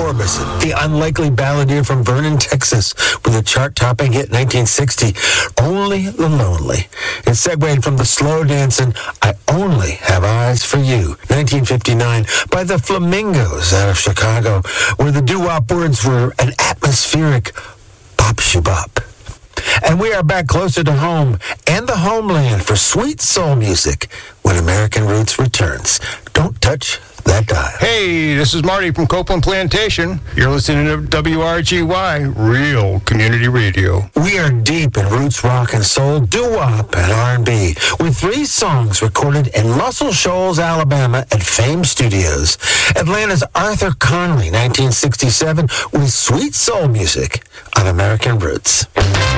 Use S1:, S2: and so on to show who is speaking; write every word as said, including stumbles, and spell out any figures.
S1: Orbison, the unlikely balladeer from Vernon, Texas, with a chart-topping hit in nineteen sixty, Only the Lonely. It segued from the slow dancing I Only Have Eyes for You, nineteen fifty-nine, by the Flamingos out of Chicago, where the doo-wop words were an atmospheric bop-shoo-bop. And we are back closer to home and the homeland for sweet soul music when American Roots returns. Don't touch that dial.
S2: Hey, this is Marty from Copeland Plantation. You're listening to W R G Y, Real Community Radio.
S1: We are deep in roots rock and soul, doo-wop and R and B, with three songs recorded in Muscle Shoals, Alabama at Fame Studios. Atlanta's Arthur Conley, nineteen sixty-seven, with sweet soul music on American Roots.